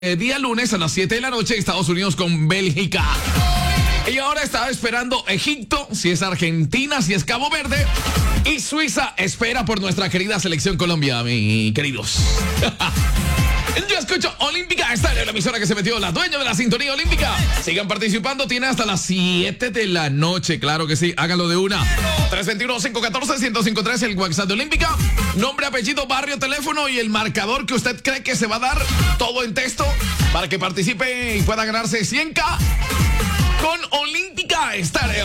Día lunes a las 7 de la noche, Estados Unidos con Bélgica. Y ahora estaba esperando Egipto, si es Argentina, si es Cabo Verde. Y Suiza espera por nuestra querida selección Colombia, mis queridos. Yo escucho Olímpica, esta es la emisora que se metió, la dueña de la sintonía olímpica. Sigan participando, tiene hasta las 7 de la noche, claro que sí, háganlo de una. 321-514-1053, el WhatsApp de Olímpica. Nombre, apellido, barrio, teléfono y el marcador que usted cree que se va a dar, todo en texto, para que participe y pueda ganarse 100K con Olímpica Estéreo.